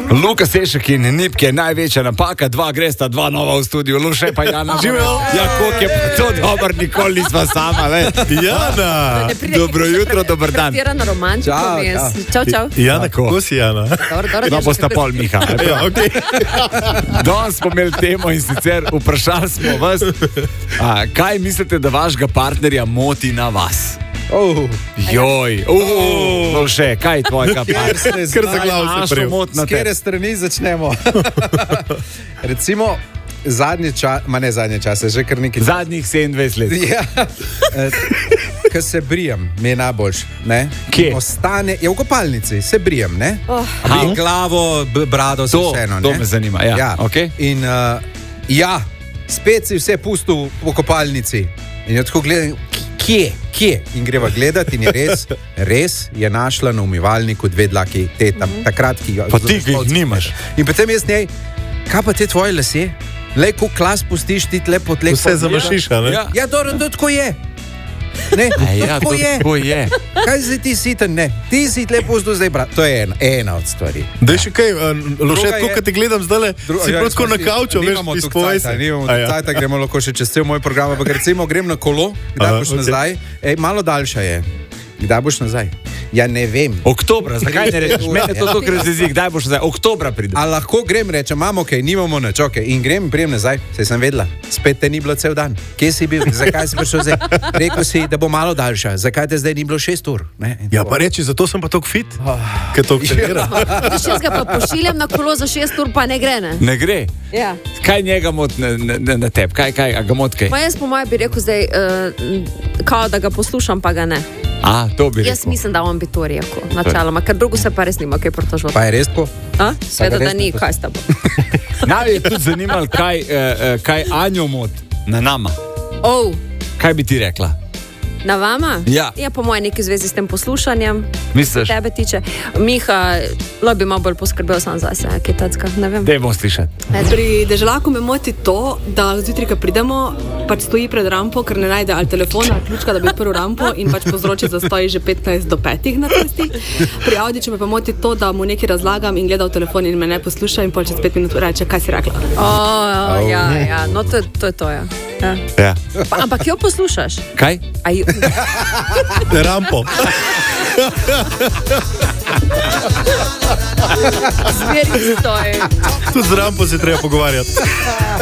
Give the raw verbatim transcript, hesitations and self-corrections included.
Luka Sešek in Nipke je največja napaka, dva gresta, dva nova v studiu, Luše pa Jana. Živijo. Ja, koliko je pa to dobro, nikoli nisva sama, le. Jana. Dobro jutro, dober dan. Tirana romantiko Čau, vmes. ja. Čau, čau. Jana, kako si, Jana? Dobro, dobro, No, držite bosta pred- pol Miha. Ja, okej. Danes smo imeli temo in sicer vprašali smo vas, a, kaj mislite, da vašega partnerja moti na vas? Oh. Joj, uh, no še, kaj je tvojega partnerja? Kar za glav se Našo prijel. mot na S kere te. strani začnemo? Recimo, zadnji čas, ma ne zadnji čas, je že kar nekaj. Zadnjih sedemindvajset let. Ja, ko se brijem, mi je najboljš. Ne? Kje? Ostane, je v kopalnici, se brijem, ne? Oh. Bi glavo, b- brado, vse To- vseeno. to ne? me zanima, ja, okej. In uh, ja, spet si vse pustil v kopalnici. In jo tako gledam, kje, kje? In greva gledati in je res, res je našla na umivalniku dve dlaki teta, takrat, ki jo Pa ti, ki jih nimaš. In potem jaz njej, kaj pa te tvoje lase? Le, ko klas pustiš, ti tle potlek. Vse zamašiš, a ne? Ja. Ja, dobro, to tako je. Ne, A ja, tako to je. tako je. Kaj zdaj ti si ten, ne? Ti si tle pustil zdaj, brat. To je ena, ena od stvari. Da še kaj, Loše, Druga tako, je- ko te gledam zdaj, Dru- si ja, prav tako smo na si- kavču, veš, nimamo toliko izpovej cajta, se. Nimamo A ja. ja. cajta, gremo lahko še čez cel moj program, ampak recimo grem na kolo, kdaj Aha, boš okej. nazaj? Ej, malo daljša je. Kdaj boš nazaj? Ja, ne vem. Oktobra, zakaj ne rečeš? Mene to to razjezi, kdaj boš zdaj? Oktobra pride. A lahko grem, rečem, imamo kaj, nimamo nič, ok. In grem, prijem nazaj, saj sem vedela, spet te ni bilo cel dan. Kje si bil, zakaj si prišel zdaj? Rekel si, da bo malo daljša, zakaj te zdaj ni bilo šest ur? Ne? In Ja, to- pa reči, zato sem pa tako fit, ker to trenira. Viš, jaz ga pa pošiljam na kolo za šest ur, pa ne gre, ne? Ne gre. Ja. Kaj njega moti na, na, na tebi? Kaj, kaj, a ga moti kaj? Pa jaz po mojem bi rekel zdaj, uh, kao da ga poslušam, pa ga ne. A, to bi rekel. Jaz mislim, da on bi to rekel, načeloma, ker drugo se pa res nima kaj pritožiti. Pa je res tako? A? Seveda, res da ni, ne kaj sta pa. Naj je tudi zanimalo, kaj, eh, eh, kaj Anjo moti na nama. Oh, Kaj bi ti rekla? na vama? Ja. Ja, po mojem neki zvezi s tem poslušanjem. Misliš? Tebe tiče. Miha, lo bi malo bolj poskrbel sam zase, kaj tacka, ne vem. Dej bomo slišati. Pri deželaku me moti to, da zjutraj, ko pridemo, pač stoji pred rampo, ker ne najde ali telefona, ali ključka, da bi odprl rampo in pač povzroči zastoj že petnajst do petih na cesti. Pri Audiču me pa moti to, da mu nekaj razlagam in gleda v telefon in me ne posluša in pol čez pet minut reče, kaj si rekla. Oh, ja, ja, no to, to je to, ja. ja. Ja. Pa, ampak jo poslušaš? Kaj? A jo, Rampo. zveri stoj. Tudi z rampo se treba pogovarjati.